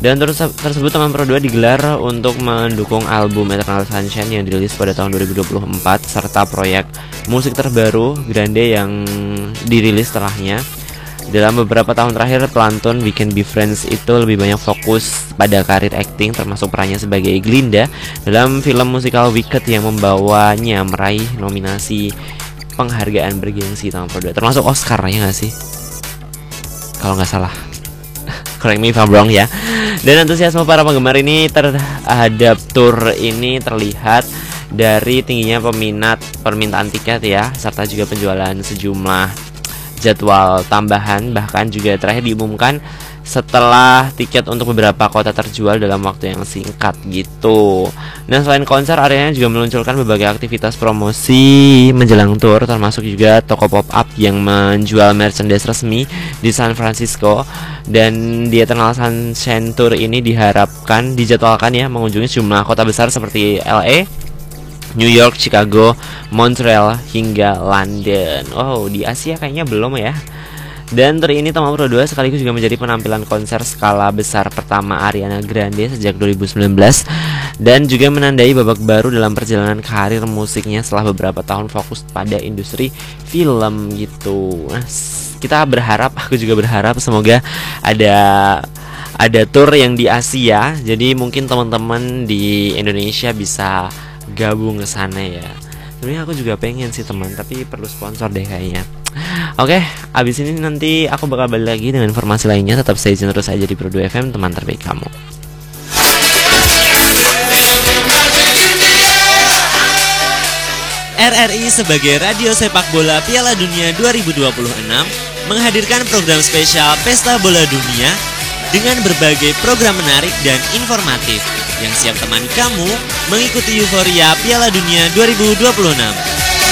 Dan tersebut teman Pro 2 digelar untuk mendukung album Eternal Sunshine yang dirilis pada tahun 2024 serta proyek musik terbaru Grande yang dirilis setelahnya. Dalam beberapa tahun terakhir, pelantun We Can Be Friends itu lebih banyak fokus pada karir akting, termasuk perannya sebagai Glinda dalam film musikal Wicked yang membawanya meraih nominasi penghargaan bergengsi tahun kedua, termasuk Oscar ya nggak sih? Kalau nggak salah, correct me if I'm wrong ya. Dan antusiasme para penggemar ini terhadap tour ini terlihat dari tingginya permintaan tiket ya, serta juga penjualan sejumlah jadwal tambahan, bahkan juga terakhir diumumkan setelah tiket untuk beberapa kota terjual dalam waktu yang singkat gitu. Dan selain konser, areanya juga meluncurkan berbagai aktivitas promosi menjelang tour, termasuk juga toko pop-up yang menjual merchandise resmi di San Francisco. Dan di Eternal Sunshine Tour ini dijadwalkan ya mengunjungi sejumlah kota besar seperti LA, New York, Chicago, Montreal, hingga London. Oh, di Asia kayaknya belum ya. Dan tour ini Teman Pro 2 sekaligus juga menjadi penampilan konser skala besar pertama Ariana Grande sejak 2019 dan juga menandai babak baru dalam perjalanan karir musiknya setelah beberapa tahun fokus pada industri film gitu. Nah, aku juga berharap semoga ada tour yang di Asia. Jadi mungkin teman-teman di Indonesia bisa gabung ke sana ya. Sebenarnya aku juga pengen sih teman, tapi perlu sponsor deh kayaknya. Oke, abis ini nanti aku bakal balik lagi dengan informasi lainnya. Tetap stay tune terus aja di Pro 2 FM, teman terbaik kamu. RRI sebagai radio sepak bola Piala Dunia 2026 menghadirkan program spesial Pesta Bola Dunia dengan berbagai program menarik dan informatif yang siap temani kamu mengikuti euforia Piala Dunia 2026.